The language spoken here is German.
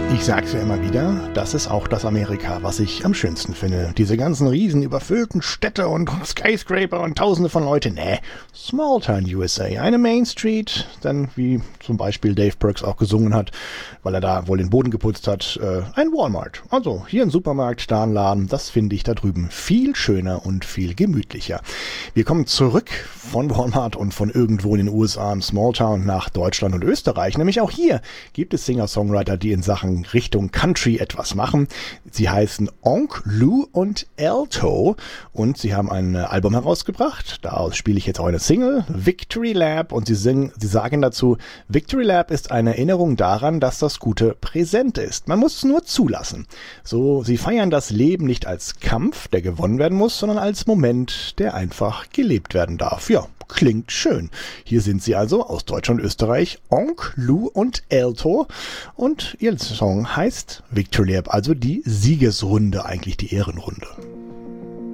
Ich sag's ja immer wieder, das ist auch das Amerika, was ich am schönsten finde. Diese ganzen riesen überfüllten Städte und Skyscraper und tausende von Leuten. Smalltown USA, eine Main Street, dann wie zum Beispiel Dave Perks auch gesungen hat, weil er da wohl den Boden geputzt hat, ein Walmart. Also hier ein Supermarkt, da ein Laden, das finde ich da drüben viel schöner und viel gemütlicher. Wir kommen zurück von Walmart und von irgendwo in den USA im Smalltown nach Deutschland und Österreich. Nämlich auch hier gibt es Singer-Songwriter, die in Sachen Richtung Country etwas machen. Sie heißen Onk, Lou und Alto und sie haben ein Album herausgebracht. Daraus spiele ich jetzt auch eine Single, Victory Lap, und sie sagen dazu, Victory Lap ist eine Erinnerung daran, dass das Gute präsent ist. Man muss es nur zulassen. So, sie feiern das Leben nicht als Kampf, der gewonnen werden muss, sondern als Moment, der einfach gelebt werden darf. Ja, klingt schön. Hier sind sie also aus Deutschland und Österreich, Onk, Lou und Alto, und ihr Song heißt Victory Lap, also die Siegesrunde, eigentlich die Ehrenrunde.